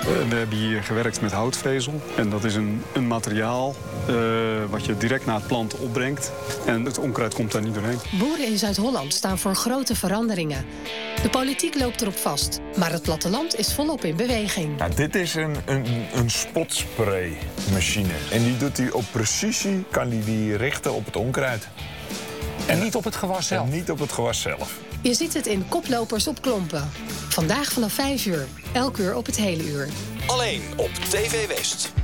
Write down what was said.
We hebben hier gewerkt met houtvezel. En dat is een materiaal wat je direct na het planten opbrengt. En het onkruid komt daar niet doorheen. Boeren in Zuid-Holland staan voor grote veranderingen. De politiek loopt erop vast, maar het platteland is volop in beweging. Nou, dit is een spotspraymachine. En die doet op precisie, kan die richten op het onkruid. En niet op het gewas zelf? En niet op het gewas zelf. Je ziet het in Koplopers op Klompen. Vandaag vanaf 5 uur, elk uur op het hele uur. Alleen op TV West.